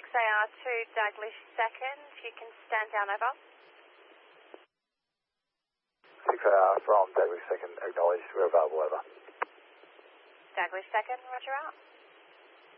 6AR to Daglish 2nd. You can stand down, over. 6AR from Daglish 2nd, acknowledged. We're available, over. Daglish 2nd, roger out.